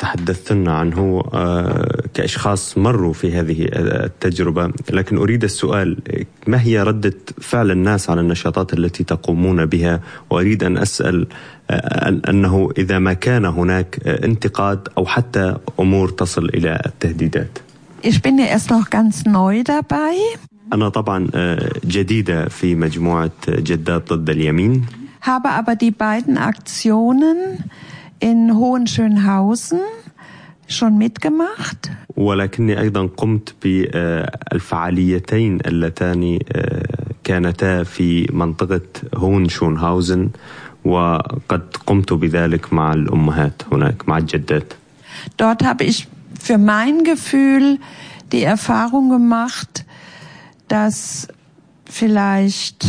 تحدثتن عنه كأشخاص مروا في هذه التجربة، لكن أريد السؤال: ما هي ردة فعل الناس على النشاطات التي تقومون بها؟ وأريد أن أسأل أنه إذا ما كان هناك انتقاد أو حتى أمور تصل إلى التهديدات. Ich bin ja erst noch ganz neu dabei. أنا طبعا جديدة في مجموعة جدات ضد اليمين. Habe aber die beiden Aktionen in Hohenschönhausen schon mitgemacht. ولكني أيضا قمت بالفعاليتين اللتان كانتا في منطقة هونشونهاوزن، وقد قمت بذلك مع الأمهات هناك، مع الجدات. Dort habe ich für mein Gefühl die Erfahrung gemacht, dass vielleicht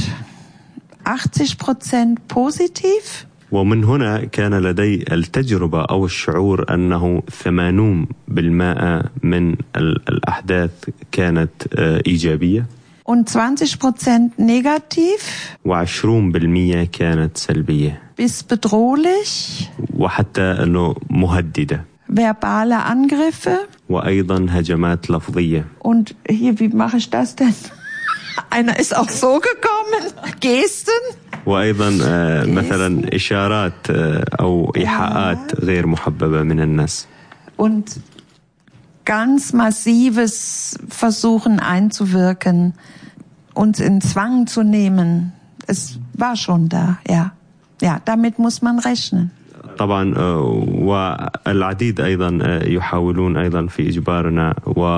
80% positiv. ومن هنا كان لدي التجربة أو الشعور أنه 80% من الأحداث كانت إيجابية. Und 20% negativ. و20% كانت سلبية. Bis bedrohlich. وحتى أنه مهددة. Verbale Angriffe. وأيضا هجمات لفظية. Und hier, wie mache ich das denn? Einer ist auch so gekommen. Gesten. وأيضا مثلا إشارات أو إيحاءات غير محببة من الناس. Und ganz massives Versuchen einzuwirken, uns in Zwang zu nehmen. Es war schon da, ja. Ja, damit muss man rechnen. طبعا والعديد أيضا يحاولون أيضا في إجبارنا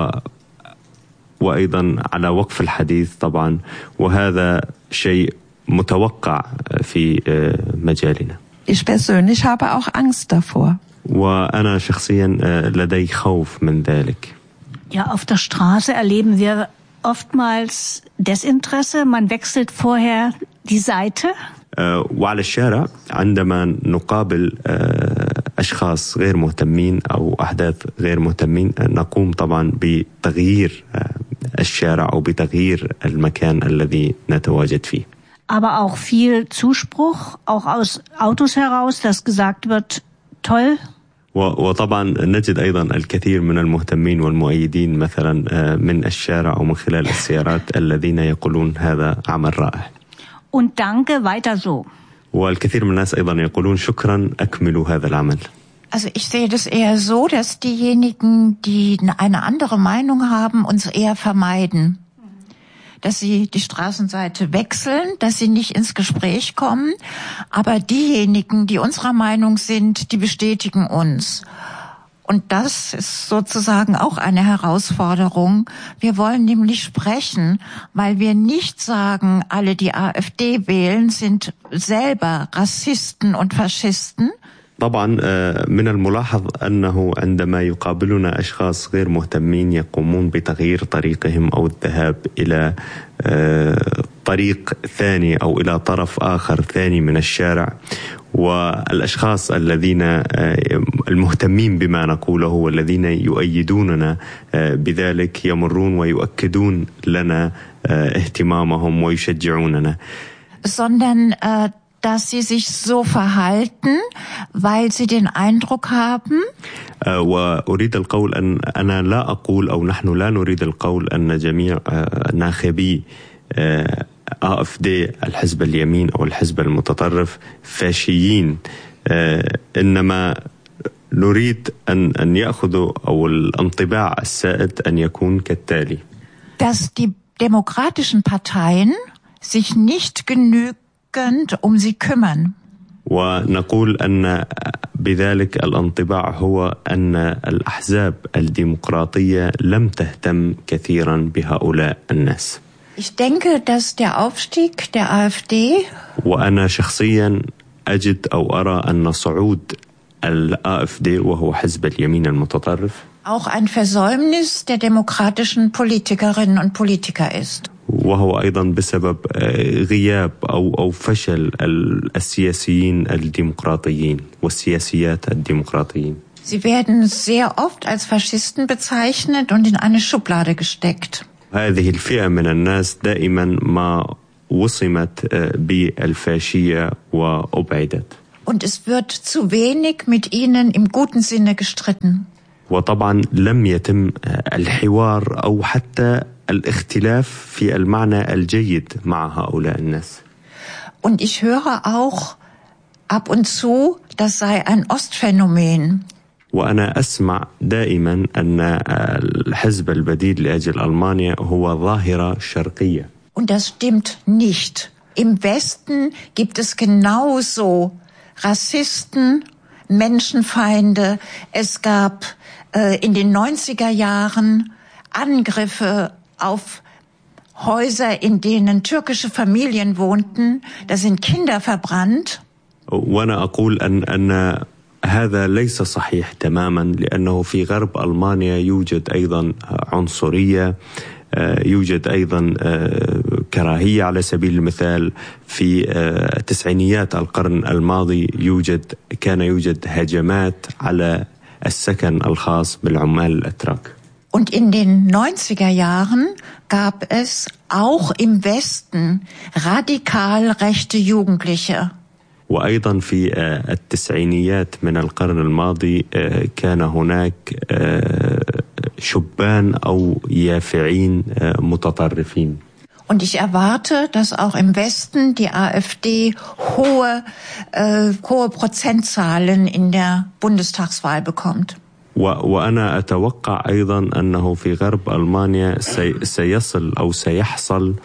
وأيضا على وقف الحديث طبعا، وهذا شيء متوقع في مجالنا. Ich persönlich habe auch Angst davor. وأنا شخصيا لدي خوف من ذلك. Ja, auf der Straße erleben wir oftmals Desinteresse. Man wechselt vorher die Seite. وعلى الشارع عندما نقابل أشخاص غير مهتمين أو أحداث غير مهتمين، نقوم طبعا بتغيير الشارع أو بتغيير المكان الذي نتواجد فيه. Aber auch viel Zuspruch, auch aus Autos heraus, dass gesagt wird, toll. وطبعا نجد أيضا الكثير من المهتمين والمؤيدين مثلا من الشارع أو من خلال السيارات الذين يقولون هذا عمل رائع. Und danke, weiter so. والكثير من الناس أيضا يقولون شكرا، أكملوا هذا العمل. Also ich sehe das eher so, dass diejenigen, die eine andere Meinung haben, uns eher vermeiden. Dass sie die Straßenseite wechseln, dass sie nicht ins Gespräch kommen. Aber diejenigen, die unserer Meinung sind, die bestätigen uns. Und das ist sozusagen auch eine Herausforderung. Wir wollen nämlich sprechen, weil wir nicht sagen, alle, die AfD wählen, sind selber Rassisten und Faschisten. طبعا من الملاحظ أنه عندما يقابلنا أشخاص غير مهتمين يقومون بتغيير طريقهم أو الذهاب إلى طريق ثاني أو إلى طرف آخر ثاني من الشارع، والأشخاص الذين المهتمين بما نقوله والذين يؤيدوننا بذلك يمرون ويؤكدون لنا اهتمامهم ويشجعوننا. Sondern dass sie sich so verhalten, weil sie den Eindruck haben. وأريد القول أن أنا لا أقول أو نحن لا نريد القول أن جميع ناخبي AfD الحزب اليمين أو الحزب المتطرف فاشيين، إنما نريد أن يأخذوا أو الانطباع السائد أن يكون كالتالي: dass die demokratischen Parteien sich nicht genügend sie kümmern. ونقول أن بذلك الانطباع هو أن الأحزاب الديمقراطية لم تهتم كثيرا بهؤلاء الناس. Ich denke, dass der Aufstieg der AfD وأنا شخصيا أجد أو أرى أن صعود الAfD وهو حزب اليمين المتطرف auch ein Versäumnis der demokratischen Politikerinnen und Politiker ist. وهو أيضا بسبب غياب أو فشل السياسيين الديمقراطيين والسياسيات الديمقراطيين. Sie werden sehr oft als Faschisten bezeichnet und in eine Schublade gesteckt. هذه الفئة من الناس دائما ما وصمت بالفاشية وأبعدت. Und es wird zu wenig mit ihnen im guten Sinne gestritten. وطبعا لم يتم الحوار أو حتى الاختلاف في المعنى الجيد مع هؤلاء الناس. Und ich höre auch ab und zu, das sei ein Ostphänomen. وأنا أسمع دائما أن الحزب البديل لأجل ألمانيا هو ظاهرة شرقية. Und das stimmt nicht. Im Westen gibt es genauso Rassisten, Menschenfeinde. Es gab in den 90er Jahren Angriffe auf Häuser, in denen türkische Familien wohnten. Da sind Kinder verbrannt. وأنا أقول أن هذا ليس صحيح تماما لأنه في غرب ألمانيا يوجد أيضا عنصرية، يوجد أيضا كراهية. على سبيل المثال في تسعينيات القرن الماضي كان يوجد هجمات على السكن الخاص بالعمال الأتراك. Und in den 90er Jahren gab es auch im Westen radikal rechte Jugendliche. وأيضا في التسعينيات من القرن الماضي كان هناك شبان أو يافعين متطرفين. Und ich erwarte, dass auch im Westen die AfD hohe Prozentzahlen in der Bundestagswahl bekommt. وأنا أتوقع أيضا أنه في غرب ألمانيا سيصل أو سيحصل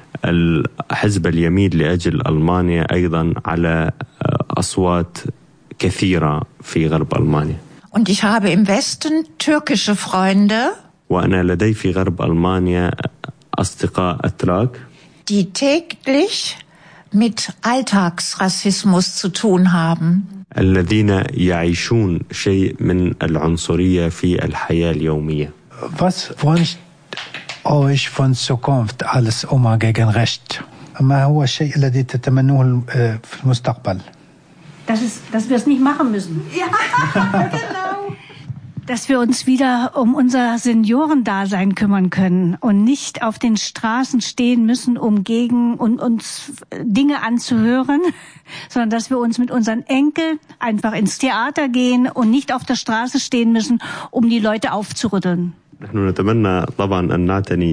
الحزب اليمين لأجل ألمانيا أيضا على أصوات كثيرة في غرب ألمانيا. Und ich habe im Westen türkische Freunde. وأنا لدي في غرب ألمانيا أصدقاء أتراك. Die täglich mit Alltagsrassismus zu tun haben. الذين يعيشون شيء من العنصرية في الحياة اليومية. Was wünscht euch von Zukunft als Oma gegen Recht؟ ما هو الشيء الذي تتمنوه في المستقبل؟ Dass wir es nicht machen müssen. Ja, genau. Dass wir uns wieder um unser Seniorendasein kümmern können und nicht auf den Straßen stehen müssen, um uns Dinge anzuhören, sondern dass wir uns mit unseren Enkeln einfach ins Theater gehen und nicht auf der Straße stehen müssen, um die Leute aufzurütteln. نحن نتمنى طبعا أن نعتني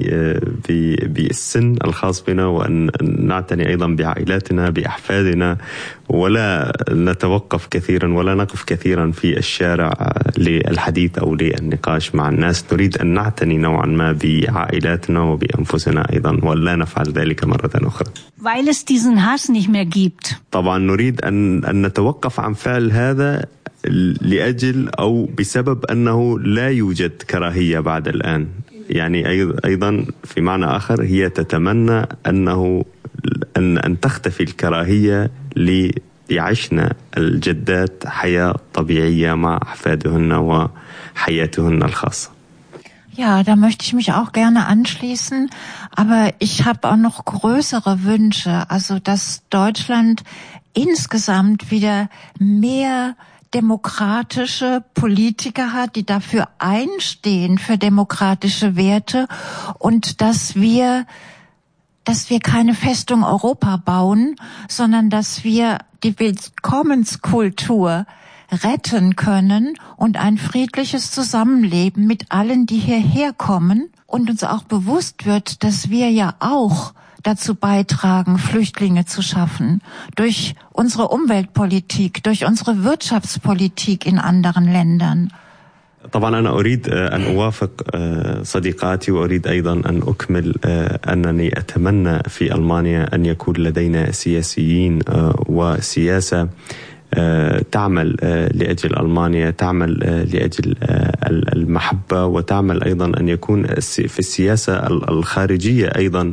بالسن الخاص بنا وأن نعتني أيضا بعائلاتنا بأحفادنا ولا نتوقف كثيرا ولا نقف كثيرا في الشارع للحديث أو للنقاش مع الناس. نريد أن نعتني نوعا ما بعائلاتنا وبأنفسنا أيضا ولا نفعل ذلك مرة أخرى. Weil es diesen Hass nicht mehr gibt. طبعا نريد أن نتوقف عن فعل هذا لأجل أو بسبب أنه لا يوجد كراهية بعد الآن. يعني أيضا في معنى آخر هي تتمنى أن تختفي الكراهية ليعيشن الجدات حياة طبيعية مع أحفادهن وحياتهن الخاصة. Ja, da möchte ich mich auch gerne anschließen, aber ich habe auch noch größere Wünsche, also dass Deutschland insgesamt wieder mehr demokratische Politiker hat, die dafür einstehen, für demokratische Werte und dass wir keine Festung Europa bauen, sondern dass wir die Willkommenskultur retten können und ein friedliches Zusammenleben mit allen, die hierher kommen und uns auch bewusst wird, dass wir ja auch dazu beitragen, Flüchtlinge zu schaffen, durch unsere Umweltpolitik, durch unsere Wirtschaftspolitik in anderen Ländern. طبعا أنا أريد أن أوافق صديقاتي وأريد أيضا أن أكمل أنني أتمنى في ألمانيا أن يكون لدينا سياسيين وسياسة تعمل لأجل ألمانيا، تعمل لأجل المحبة، وتعمل أيضا أن يكون في السياسة الخارجية أيضا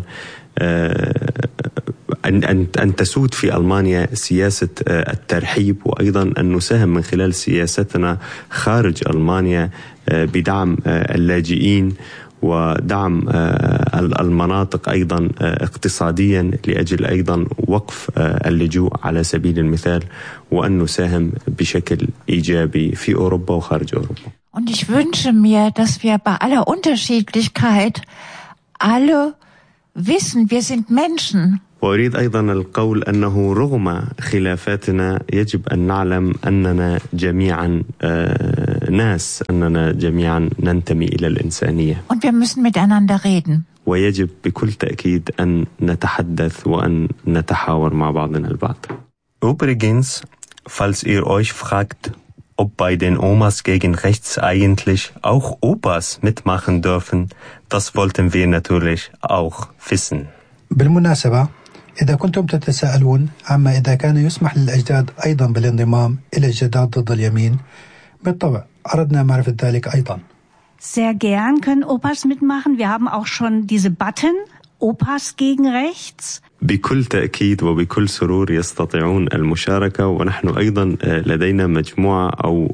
أن تسود في ألمانيا سياسة الترحيب، وأيضا أن نساهم من خلال سياستنا خارج ألمانيا بدعم اللاجئين ودعم المناطق أيضا اقتصاديا لأجل أيضا وقف اللجوء على سبيل المثال، وأن نساهم بشكل إيجابي في أوروبا وخارج أوروبا. Und ich wünsche mir, dass wir bei aller Unterschiedlichkeit alle wissen, wir sind Menschen. وأريد أيضا القول أنه رغم خلافاتنا يجب أن نعلم أننا جميعا ناس، أننا جميعا ننتمي إلى الإنسانية. Und wir müssen miteinander reden. ويجب بكل تأكيد أن نتحدث وأن نتحاور مع بعضنا البعض. Übrigens, falls ihr euch fragt, ob bei den Omas gegen rechts eigentlich auch Opas mitmachen dürfen, das wollten wir natürlich auch wissen. بالمناسبة، إذا كنتم تتساءلون عما إذا كان يسمح للأجداد أيضا بالانضمام إلى الجدات ضد اليمين، بالطبع أردنا معرفة ذلك أيضا. Sehr gern können Opas mitmachen. Wir haben auch schon diese Button, Opas gegen rechts. بكل تأكيد وبكل سرور يستطيعون المشاركة، ونحن أيضا لدينا مجموعة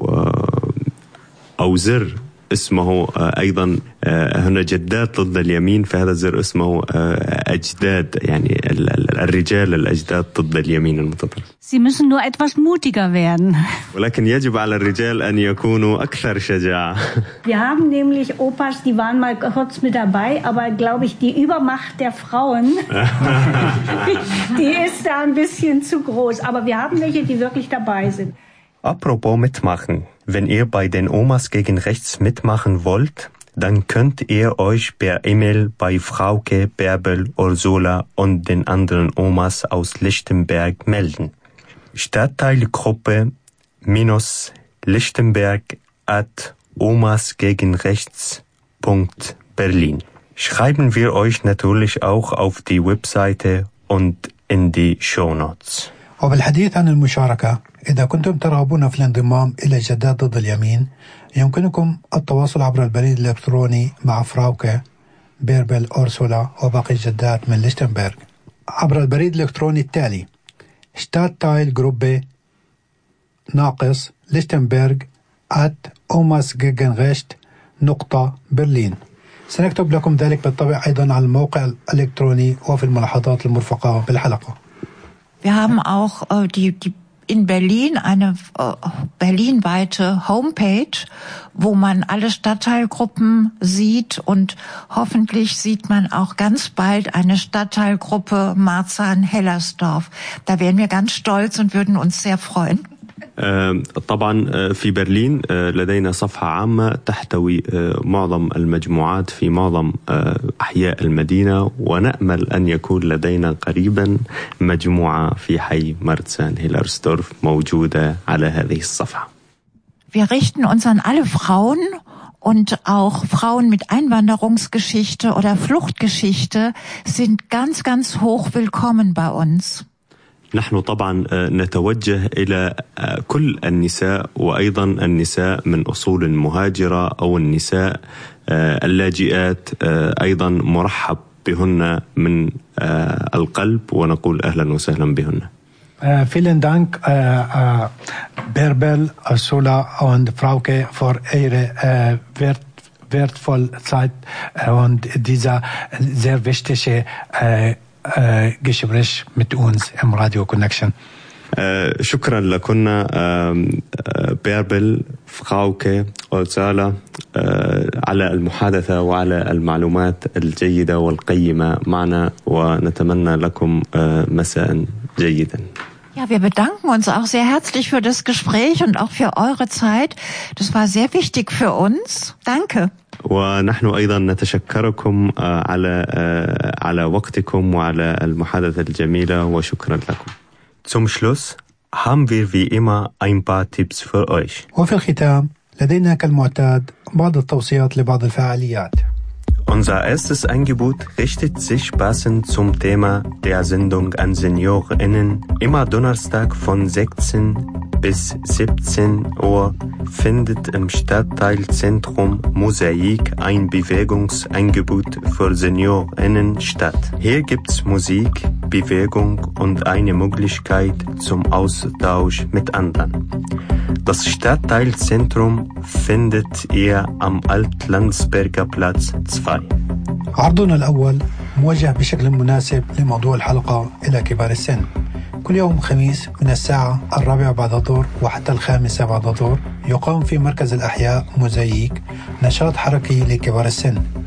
أو زر اسمه أيضا هنا جدات ضد اليمين، فهذا الزر اسمه أجداد، يعني الرجال الأجداد ضد اليمين المتطرف. Sie müssen nur etwas mutiger werden. ولكن يجب على الرجال أن يكونوا أكثر شجاعة. Wir haben nämlich Opas, die waren mal kurz mit dabei, aber glaube ich, die Übermacht der Frauen, die ist da ein bisschen zu groß. Aber wir haben welche, die wirklich dabei sind. Apropos mitmachen. Wenn ihr bei den Omas gegen rechts mitmachen wollt, dann könnt ihr euch per E-Mail bei Frauke, Bärbel, Ursula und den anderen Omas aus Lichtenberg melden. Stadtteilgruppe @omasgegenrechts.berlin. Schreiben wir euch natürlich auch auf die Webseite und in die Shownotes. وبالحديث عن المشاركة، إذا كنتم ترغبون في الانضمام إلى الجدات ضد اليمين، يمكنكم التواصل عبر البريد الإلكتروني مع فراوكة، بيربل، أورسولا وباقي الجدات من ليشتنبرغ عبر البريد الإلكتروني التالي: stadtteilgruppe-lichtenberg@omasgegenrecht.berlin. سنكتب لكم ذلك بالطبع أيضا على الموقع الإلكتروني وفي الملاحظات المرفقة بالحلقة. Wir haben auch in Berlin eine berlinweite Homepage, wo man alle Stadtteilgruppen sieht, und hoffentlich sieht man auch ganz bald eine Stadtteilgruppe Marzahn-Hellersdorf. Da wären wir ganz stolz und würden uns sehr freuen. طبعا في برلين لدينا صفحة عامة تحتوي معظم المجموعات في معظم أحياء المدينة، ونأمل أن يكون لدينا قريبا مجموعة في حي مارتسان هيلرسدورف موجودة على هذه الصفحة. Wir richten uns an alle Frauen und auch Frauen mit Einwanderungsgeschichte oder Fluchtgeschichte sind ganz, ganz hoch willkommen bei uns. نحن طبعا نتوجه إلى كل النساء، وأيضا النساء من أصول مهاجرة أو النساء اللاجئات، أيضا مرحب بهن من القلب، ونقول أهلا وسهلا بهن. Vielen Dank, Bärbel, Ursula und Frauke, für Ihre wertvolle Zeit und dieser sehr wichtige Gespräch mit uns im Radio Connection. شكرا لكم بيربل، فراوكي، أورسولا على المحادثة وعلى المعلومات الجيدة والقيمة معنا، ونتمنى لكم مساء جيدا. Ja, wir bedanken uns auch sehr herzlich für das Gespräch und auch für eure Zeit. Das war sehr wichtig für uns. Danke. ونحن أيضا نتشكركم على وقتكم وعلى المحادثة الجميلة، وشكرا لكم. Zum Schluss haben wir wie immer ein paar Tipps für euch. وفي الختام لدينا كالمعتاد بعض التوصيات لبعض الفعاليات. Unser erstes Angebot richtet sich passend zum Thema der Sendung an SeniorInnen. Immer Donnerstag von 16 bis 17 Uhr findet im Stadtteilzentrum Mosaik ein Bewegungsangebot für SeniorInnen statt. Hier gibt's Musik, Bewegung und eine Möglichkeit zum Austausch mit anderen. Das Stadtteilzentrum findet ihr am Altlandsberger Platz 2. عرضنا الأول موجه بشكل مناسب لموضوع الحلقة إلى كبار السن. كل يوم خميس من الساعة 4 بعد الظهر وحتى 5 بعد الظهر يقام في مركز الأحياء موزايك نشاط حركي لكبار السن.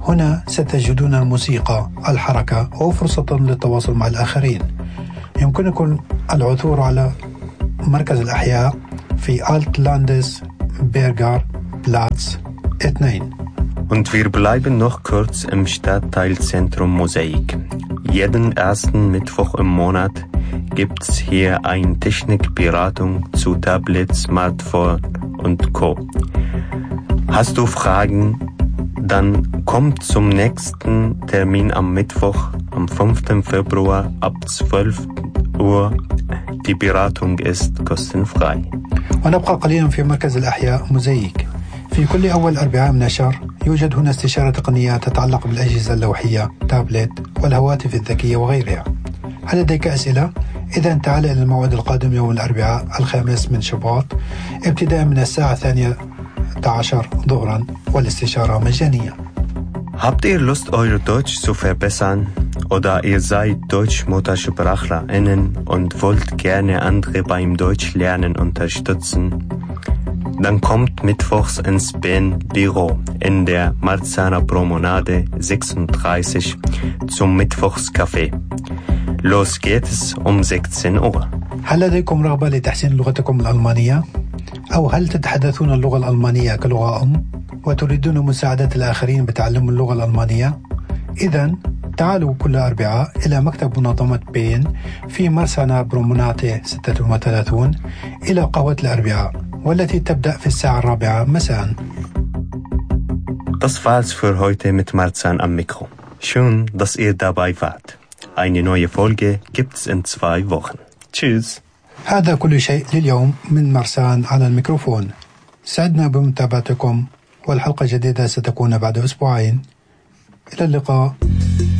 هنا ستجدون الموسيقى، الحركة وفرصة للتواصل مع الآخرين. يمكنكم العثور على مركز الأحياء في Altlandes Berger Platz 2. Und wir bleiben noch kurz im Stadtteilzentrum Mosaik. Jeden ersten Mittwoch im Monat gibt's hier eine Technikberatung zu Tablet, Smartphone und Co. Hast du Fragen? Dann kommt zum nächsten Termin am Mittwoch, am 5. Februar ab 12 Uhr. Die Beratung ist kostenfrei. ونبقى قليلا في مركز الأحياء موزايك. في كل أول أربعاء من الشهر يوجد هنا استشارة تقنية تتعلق بالأجهزة اللوحية، تابلت والهواتف الذكية وغيرها. هل لديك أسئلة؟ إذا تعال إلى الموعد القادم يوم الأربعاء 5 من شباط ابتداء من الساعة 12 ظهرا والاستشارة مجانية. Habt ihr Lust, eure Deutsch zu verbessern? Oder ihr seid DeutschMuttersprachlerInnen und wollt gerne andere beim Deutschlernen unterstützen? Dann kommt mittwochs ins BEN-Büro in der Marzahner Promenade 36 zum Mittwochscafé. Los geht es um 16 Uhr. هل لديكم رغبة لتحسين لغتكم الألمانية؟ أو هل تتحدثون اللغة الألمانية كلغة أم وتريدون مساعدة الآخرين بتعلم اللغة الألمانية؟ إذن تعالوا كل أربعاء إلى مكتب منظمة بين في مرسانا بروموناتي 36 إلى قهوة الأربعاء، والتي تبدأ في الساعة 4 مساء. Das war's für heute mit Marzahn am Mikro. Schön, dass ihr dabei wart. Eine neue Folge gibt's in 2 Wochen. Tschüss. هذا كل شيء لليوم من مرسان على الميكروفون. سعدنا بمتابعتكم، والحلقة الجديدة ستكون بعد 2 أسبوع. إلى اللقاء.